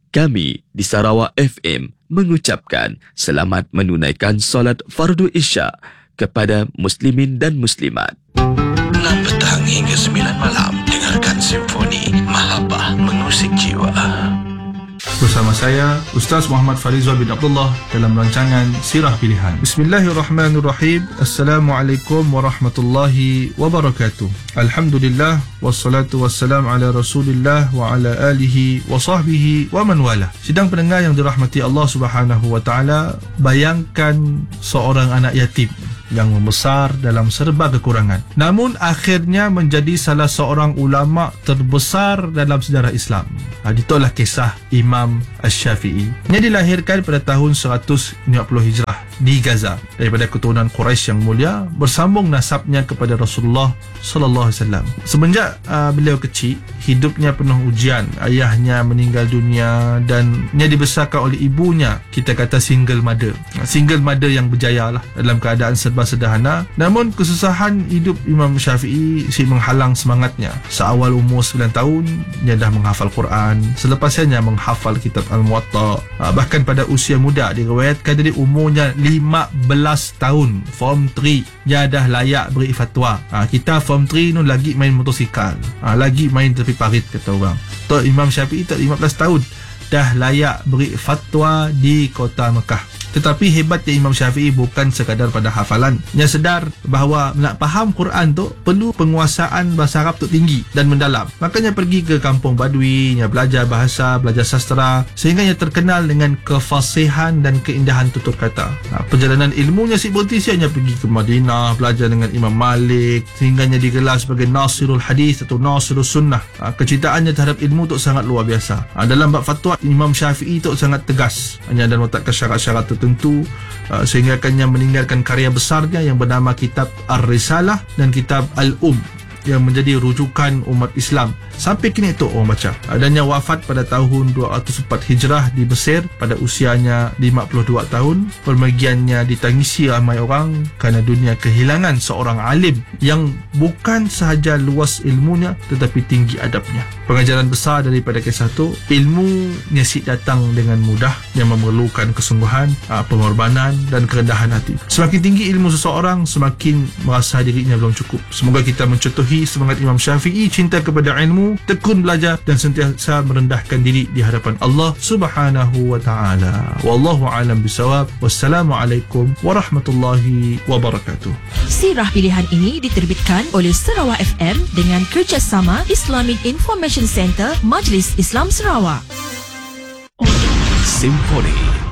Kami di Sarawak FM mengucapkan selamat menunaikan solat fardu Isyak kepada muslimin dan muslimat. 6 petang hingga 9 malam, dengarkan simfoni Mahabbah Mengusik Jiwa. Bersama saya Ustaz Muhammad Farizal bin Abdullah dalam rancangan Sirah Pilihan. Bismillahirrahmanirrahim. Assalamualaikum warahmatullahi wabarakatuh. Alhamdulillah wassalatu wassalam ala Rasulillah wa ala alihi wa sahbihi wa man wala. Sidang pendengar yang dirahmati Allah Subhanahu wa taala, bayangkan seorang anak yatim yang membesar dalam serba kekurangan, namun akhirnya menjadi salah seorang ulama terbesar dalam sejarah Islam. Itulah kisah Imam Asy-Syafi'i. Dia dilahirkan pada tahun 150 Hijrah di Gaza daripada keturunan Quraisy yang mulia, bersambung nasabnya kepada Rasulullah sallallahu alaihi wasallam. Semenjak beliau kecil, hidupnya penuh ujian. Ayahnya meninggal dunia dan dia dibesarkan oleh ibunya, kita kata single mother. Single mother yang berjaya lah dalam keadaan serba sederhana. Namun kesusahan hidup Imam Syafi'i menghalang semangatnya. Seawal umur 9 tahun, dia dah menghafal Quran. Selepasnya menghafal kitab Al-Muwatta. Bahkan pada usia muda, diriwayatkan dari umurnya 15 tahun, Form 3, dia dah layak beri fatwa. Kita Form 3 ni lagi main motosikal, lagi main tepi parit, kata orang. Tok Imam Syafi'i tak 15 tahun dah layak beri fatwa di kota Mekah. Tetapi hebatnya Imam Syafi'i bukan sekadar pada hafalan. Dia sedar bahawa nak faham Quran tu perlu penguasaan bahasa Arab tu tinggi dan mendalam. Makanya pergi ke kampung Badui, dia belajar bahasa, belajar sastra, sehingga dia terkenal dengan kefasihan dan keindahan tutur kata. Perjalanan ilmunya berhenti hanya pergi ke Madinah, belajar dengan Imam Malik, sehingga dia digelar sebagai Nasirul Hadis atau Nasirul Sunnah. Kecintaannya terhadap ilmu tu sangat luar biasa. Dalam bab fatwa, Imam Syafi'i tu sangat tegas, hanya dan meletakkan syarat-syarat tertentu, sehingga akannya meninggalkan karya besarnya yang bernama kitab Ar-Risalah dan kitab Al-Um yang menjadi rujukan umat Islam sampai kini itu orang baca. Dan dia wafat pada tahun 204 Hijrah di Mesir pada usianya 52 tahun. Permergiannya ditangisi ramai orang kerana dunia kehilangan seorang alim yang bukan sahaja luas ilmunya tetapi tinggi adabnya. Pengajaran besar daripada kisah itu, ilmu nyesik datang dengan mudah yang memerlukan kesungguhan, pengorbanan dan kerendahan hati. Semakin tinggi ilmu seseorang, semakin merasa dirinya belum cukup. Semoga kita mencontohi semangat Imam Syafi'i, cinta kepada ilmu, tekun belajar dan sentiasa merendahkan diri di hadapan Allah Subhanahu wa taala. Wallahu a'lam bisawab. Wassalamualaikum warahmatullahi wabarakatuh. Sirah Pilihan ini diterbitkan oleh Sarawak FM dengan kerjasama Islamic Information Center Majlis Islam Sarawak. Simfoni